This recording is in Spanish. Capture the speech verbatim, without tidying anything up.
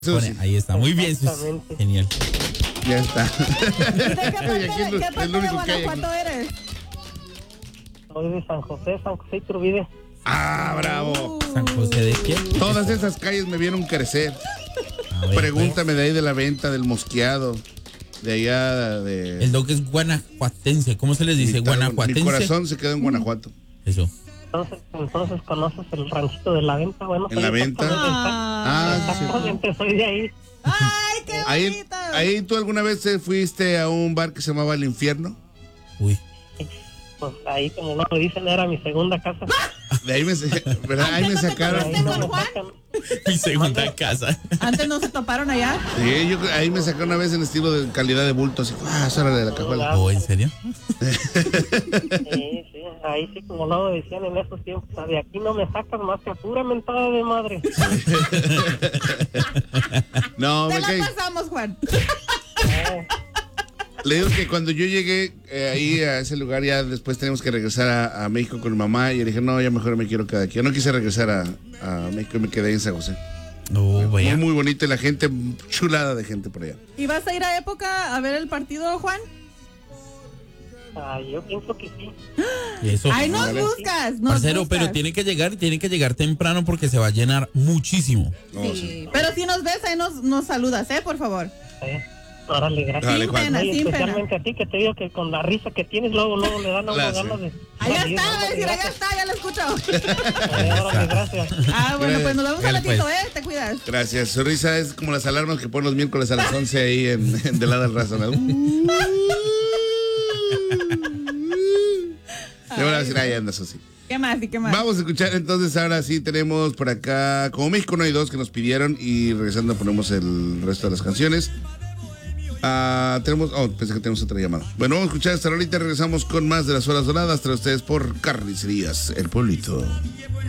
Pone, ahí está, muy bien, Sus. Genial. Ya está. ¿Y de qué parte, Aquí es lo- qué es parte lo de único que hay aquí. Guanajuato eres? Soy de San José, San José Iturbide. Ah, bravo. ¿San José de qué? Todas esas calles me vieron crecer. A ver, Pregúntame de ahí de la venta, del mosqueado, de allá de... pues, el doc es guanajuatense. ¿Cómo se les dice? mi, tal- Guanajuatense. mi corazón se quedó en Guanajuato. Eso. Entonces, entonces conoces el ranchito de la venta. Bueno, ¿En soy la venta? exactamente- Ah, sí. Exactamente, soy de ahí. ¡Ay, qué Ahí, bonito! ahí tú alguna vez te fuiste a un bar que se llamaba El Infierno. Uy. Pues ahí, como no lo dicen, era mi segunda casa. De ahí me, ¿verdad? Ahí me De sacaron. ahí ¿Fuiste no con me Juan? sacan. Mi segunda casa. Antes no se toparon allá. Sí, yo ahí me sacaron una vez en estilo de calidad de bulto, así, ah, esa era de la cajuela. ¿Oh, en serio? Sí, sí, ahí sí, como no lo decían en esos tiempos, o sea, de aquí no me sacas más que a pura mentada de madre. No, Te me la caí. pasamos, Juan. Eh, Le digo que cuando yo llegué eh, ahí a ese lugar, ya después tenemos que regresar a, a México con mi mamá. Y yo dije, no, ya mejor me quiero quedar aquí. Yo no quise regresar a, a México y me quedé en San José. No, Muy, vaya. muy bonito y la gente, chulada de gente por allá. ¿Y vas a ir a época a ver el partido, Juan? ah, yo pienso que sí. Y eso. Ahí nos Vale. buscas, nos Parcero, buscas. pero tiene que llegar, tiene que llegar temprano porque se va a llenar muchísimo. No, Sí. sí. Pero si nos ves, ahí nos, nos saludas, ¿eh? Por favor. Eh, órale, gracias. Dale, Sin Juan. pena, Oye, sin pena. especialmente a ti, que te digo que con la risa que tienes, luego, luego le dan a uno La- ganas de... Allá salir, está, va a órale, decir, allá gracias. está, ya lo escucho. Eh, órale, gracias. Ah, bueno, pues nos vemos al Dale, ratito, pues. ¿eh? Te cuidas. Gracias. Su risa es como las alarmas que ponen los miércoles a las once ahí en, en De Lada al Razo, ¿no? Le van a decir, ahí andas así. ¿Qué más y qué más? Vamos a escuchar entonces, ahora sí tenemos por acá, como México no hay dos que nos pidieron y regresando ponemos el resto de las canciones. Ah, tenemos, oh, pensé que tenemos otra llamada. Bueno, vamos a escuchar esta rolita y regresamos con más de las horas doradas, trae ustedes por Carnicerías El Pueblito.